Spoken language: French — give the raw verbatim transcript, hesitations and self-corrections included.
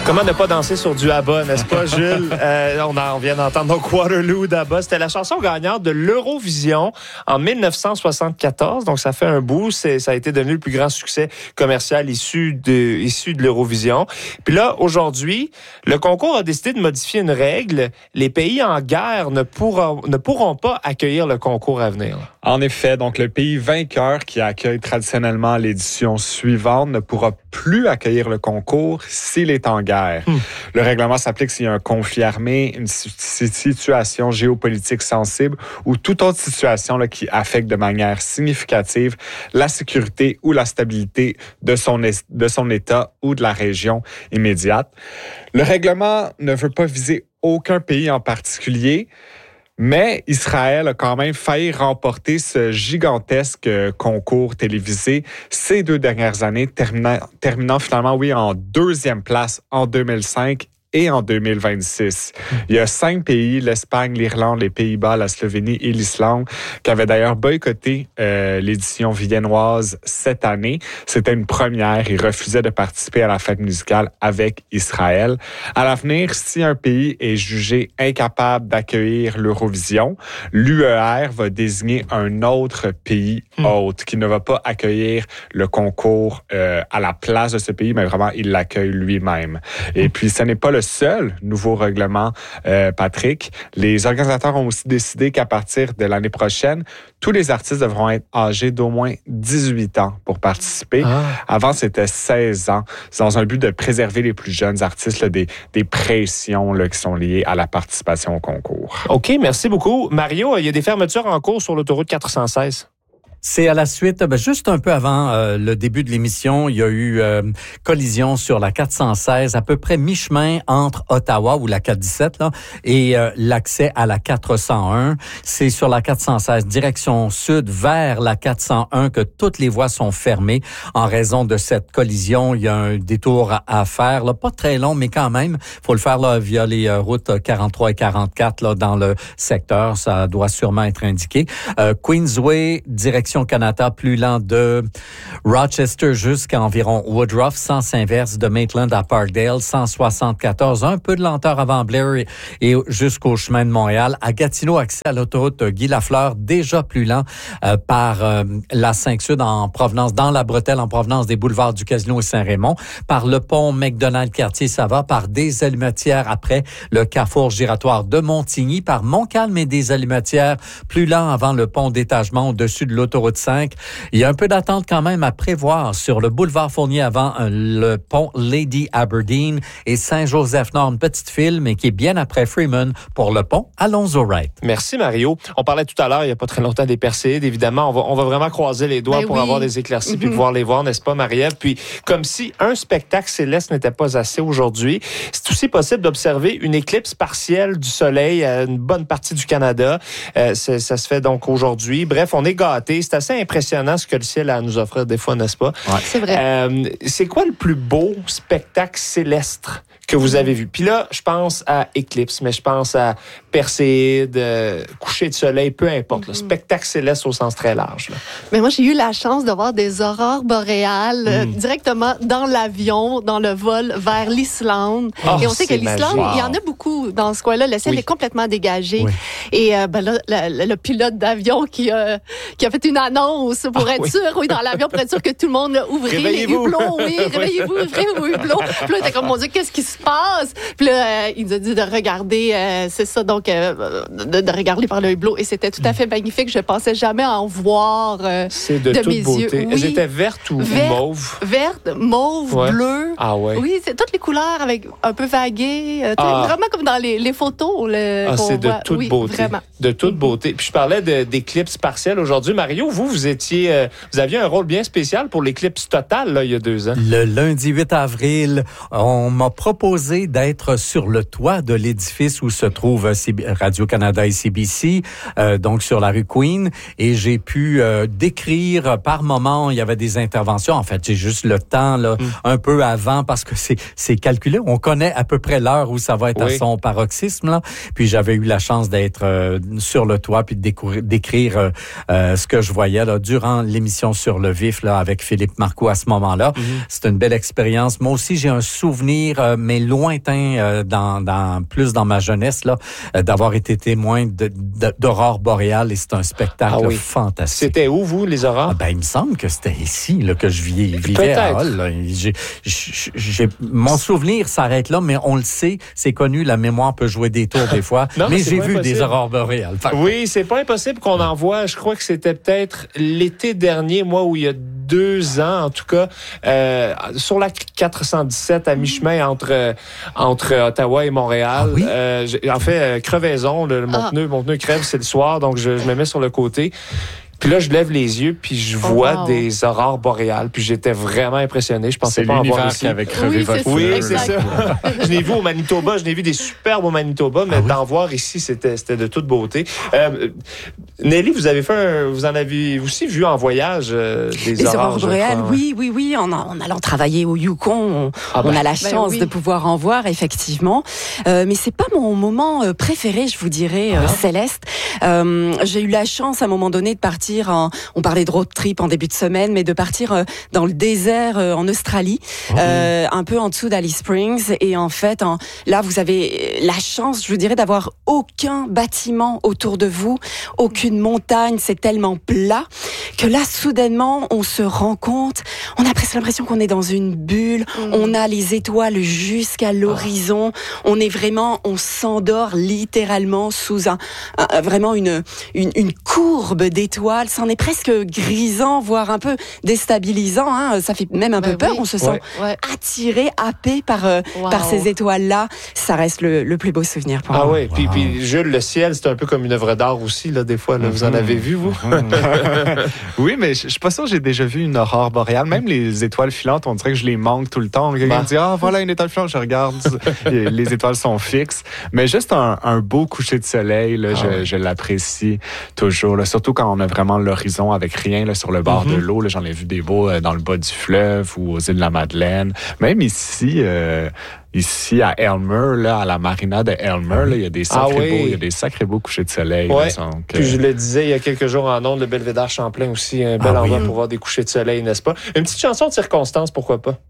Comment ne pas danser sur du ABBA, n'est-ce pas, Jules? Euh, on, a, on vient d'entendre donc Waterloo d'ABBA. C'était la chanson gagnante de l'Eurovision en dix-neuf cent soixante-quatorze. Donc, ça fait un bout. C'est, ça a été devenu le plus grand succès commercial issu de, issu de l'Eurovision. Puis là, aujourd'hui, le concours a décidé de modifier une règle. Les pays en guerre ne pourront, ne pourront pas accueillir le concours à venir. En effet, donc le pays vainqueur qui accueille traditionnellement l'édition suivante ne pourra plus accueillir le concours s'il est en guerre. Hum. Le règlement s'applique s'il y a un conflit armé, une situation géopolitique sensible ou toute autre situation là, qui affecte de manière significative la sécurité ou la stabilité de son, de son État ou de la région immédiate. Le règlement ne veut pas viser aucun pays en particulier, mais Israël a quand même failli remporter ce gigantesque concours télévisé ces deux dernières années, terminant, terminant finalement, oui, en deuxième place en deux mille cinq et en deux mille vingt-six. Il y a cinq pays, l'Espagne, l'Irlande, les Pays-Bas, la Slovénie et l'Islande, qui avaient d'ailleurs boycotté euh, l'édition viennoise cette année. C'était une première. Ils refusaient de participer à la fête musicale avec Israël. À l'avenir, si un pays est jugé incapable d'accueillir l'Eurovision, l'U E R va désigner un autre pays mmh. hôte qui ne va pas accueillir le concours euh, à la place de ce pays, mais vraiment, il l'accueille lui-même. Et puis, ce n'est pas le seul nouveau règlement, euh, Patrick. Les organisateurs ont aussi décidé qu'à partir de l'année prochaine, tous les artistes devront être âgés d'au moins dix-huit ans pour participer. Ah. Avant, c'était seize ans. C'est dans un but de préserver les plus jeunes artistes là, des, des pressions là, qui sont liées à la participation au concours. OK, merci beaucoup. Mario, il y a des fermetures en cours sur l'autoroute quatre cent seize. C'est à la suite, ben juste un peu avant euh, le début de l'émission, il y a eu euh, collision sur la quatre cent seize, à peu près mi-chemin entre Ottawa, ou la quatre cent dix-sept, là, et euh, l'accès à la quatre cent un. C'est sur la quatre cent seize, direction sud, vers la quatre cent un, que toutes les voies sont fermées en raison de cette collision. Il y a un détour à, à faire, là, pas très long, mais quand même, faut le faire là, via les euh, routes quarante-trois et quarante-quatre là, dans le secteur. Ça doit sûrement être indiqué. Euh, Queensway, direction Canada, plus lent de Rochester jusqu'à environ Woodruff, sens inverse de Maitland à Parkdale, cent soixante-quatorze, un peu de lenteur avant Blair et, et jusqu'au chemin de Montréal. À Gatineau, accès à l'autoroute Guy Lafleur, déjà plus lent euh, par euh, la cinq Sud en provenance, dans la bretelle en provenance des boulevards du Casino et Saint-Raymond, par le pont McDonald-Cartier, ça va, par des allumetières après le carrefour giratoire de Montigny, par Montcalm et des allumetières plus lent avant le pont d'étagement au-dessus de l'autoroute cinq. Il y a un peu d'attente quand même à prévoir sur le boulevard Fournier avant le pont Lady Aberdeen et Saint-Joseph-Nord, une petite file, mais qui est bien après Freeman pour le pont Alonzo-Wright. Merci Mario. On parlait tout à l'heure, il n'y a pas très longtemps, des Perséides. Évidemment, on va, on va vraiment croiser les doigts ben pour oui. avoir des éclaircies mm-hmm. puis pouvoir les voir, n'est-ce pas, Marie-Ève? Puis, comme si un spectacle céleste n'était pas assez aujourd'hui, c'est aussi possible d'observer une éclipse partielle du soleil à une bonne partie du Canada. Euh, ça se fait donc aujourd'hui. Bref, on est gâtés. C'est assez impressionnant ce que le ciel a à nous offrir des fois, n'est-ce pas? Ouais. C'est vrai. Euh, c'est quoi le plus beau spectacle céleste que vous avez vu? Puis là, je pense à éclipse, mais je pense à Perséide, euh, coucher de soleil, peu importe. Mm-hmm. Là, spectacle céleste au sens très large. Là. Mais moi, j'ai eu la chance de voir des aurores boréales mm. euh, directement dans l'avion, dans le vol vers l'Islande. Oh, et on sait que l'Islande, wow. il y en a beaucoup dans ce coin-là. Le ciel oui. est complètement dégagé. Oui. Et euh, ben là, le, le pilote d'avion qui, euh, qui a fait une annonce pour oh, être oui. sûr, oui, dans l'avion, pour être sûr que tout le monde ouvrait les hublots. Oui, réveillez-vous, ouvrez vos hublots. Puis là, t'es comme, mon Dieu, qu'est-ce qui se passe? Puis là, euh, il nous a dit de regarder, euh, c'est ça, donc, euh, de, de regarder par le hublot. Et c'était tout à fait magnifique. Je pensais jamais en voir euh, c'est de, de toute mes beauté. yeux. Oui. Elles étaient vertes ou Vert, mauves? Vertes, mauves, ouais. bleues. Ah ouais. Oui, c'est toutes les couleurs avec un peu vaguées. Euh, ah. Vraiment comme dans les, les photos. Le, ah, c'est de voit. toute oui, beauté. Vraiment. De toute mm-hmm. beauté. Puis je parlais de, d'éclipse partielle aujourd'hui. Mario, vous, vous étiez, euh, vous aviez un rôle bien spécial pour l'éclipse totale, là, il y a deux ans. Le lundi huit avril, on m'a proposé d'être sur le toit de l'édifice où se trouve Radio-Canada et C B C, euh, donc sur la rue Queen, et j'ai pu euh, décrire par moment, il y avait des interventions. En fait, j'ai juste le temps là, mm. un peu avant parce que c'est c'est calculé. On connaît à peu près l'heure où ça va être oui. à son paroxysme là. Puis j'avais eu la chance d'être euh, sur le toit puis de découvrir, d'écrire euh, euh, ce que je vois. voyais là, durant l'émission Sur le vif là, avec Philippe Marcoux à ce moment-là. Mm-hmm. C'est une belle expérience. Moi aussi, j'ai un souvenir, euh, mais lointain, euh, dans, dans, plus dans ma jeunesse, là, euh, d'avoir été témoin de, de, d'aurore boréale et c'est un spectacle ah oui. fantastique. C'était où, vous, les aurores? Ah, ben, il me semble que c'était ici là, que je vivais Peut-être. à Hall. Là. J'ai, j'ai, j'ai, mon souvenir s'arrête là, mais on le sait, c'est connu, la mémoire peut jouer des tours des fois, non, mais j'ai vu impossible. Des aurores boréales. Enfin, oui, c'est pas impossible qu'on en voit. Je crois que c'était peut-être l'été dernier, moi, où il y a deux ans, en tout cas, euh, sur la quatre cent dix-sept, à mi-chemin entre, entre Ottawa et Montréal. Ah oui? euh, en fait, crevaison, le, mon, ah. pneu, mon pneu crève, c'est le soir, donc je, je me mets sur le côté. Puis là, je lève les yeux, puis je vois oh, wow. des aurores boréales, puis j'étais vraiment impressionné. Je pensais c'est pas en voir ici. Qui avait crevé oui, votre c'est Oui, c'est ça. Je l'ai vu au Manitoba, je l'ai vu des superbes au Manitoba, mais ah, oui? d'en voir ici, c'était, c'était de toute beauté. Euh, Nelly, vous avez fait un, vous en avez aussi vu en voyage euh, des les aurores, aurores boréales, oui, oui, oui. En, en allant travailler au Yukon, on, ah ben, on a la chance ben oui. de pouvoir en voir, effectivement. Euh, mais c'est pas mon moment préféré, je vous dirais, ah. euh, Céleste. Euh, j'ai eu la chance, à un moment donné, de partir en, on parlait de road trip en début de semaine, mais de partir euh, dans le désert euh, en Australie, oh. euh, un peu en dessous d'Alice Springs. Et en fait, en, là, vous avez la chance, je vous dirais, d'avoir aucun bâtiment autour de vous, aucune une montagne, c'est tellement plat que là, soudainement, on se rend compte, on a presque l'impression qu'on est dans une bulle, mmh. on a les étoiles jusqu'à l'horizon, oh. on est vraiment, on s'endort littéralement sous un, un vraiment une, une, une courbe d'étoiles, c'en est presque grisant, voire un peu déstabilisant, hein. Ça fait même un ben peu peur, oui. on se sent ouais. attiré, happé par, euh, wow. par ces étoiles-là, ça reste le, le plus beau souvenir pour ah moi. Ah oui, puis, puis Jules, le ciel, c'est un peu comme une œuvre d'art aussi, là, des fois. Là, vous en avez vu, vous? Oui, mais je suis pas sûr que j'ai déjà vu une aurore boréale. Même les étoiles filantes, on dirait que je les manque tout le temps. Quelqu'un bah. me dit, ah, voilà une étoile filante, je regarde, les étoiles sont fixes. Mais juste un, un beau coucher de soleil, là, ah, je, oui. je l'apprécie toujours. Là, surtout quand on a vraiment l'horizon avec rien là, sur le bord mm-hmm. de l'eau. Là, j'en ai vu des beaux euh, dans le bas du fleuve ou aux îles de la Madeleine. Même ici... Euh, Ici, à Aylmer, là, à la marina de Aylmer, là, il y a des sacrés ah oui. beaux, il y a des sacrés beaux couchers de soleil. Ouais. Là, donc, Puis euh... je le disais il y a quelques jours en ondes, le Belvédère Champlain aussi, un bel ah endroit oui. pour voir des couchers de soleil, n'est-ce pas? Une petite chanson de circonstance, pourquoi pas?